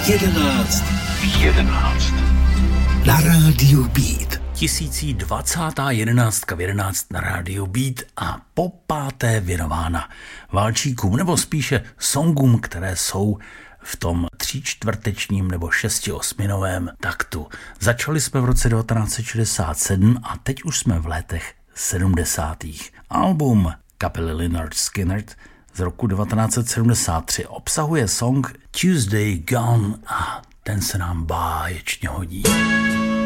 11 na rádiu Beat. 1020. 11 na rádiu Beat a po páté věnována válčíkům, nebo spíše songům, které jsou v tom 3/4 nebo 6/8 taktu. Začali jsme v roce 1967 a teď už jsme v letech 70. Album kapely Lynyrd Skynyrd z roku 1973 obsahuje song Tuesday Gone a ten se nám báječně hodí.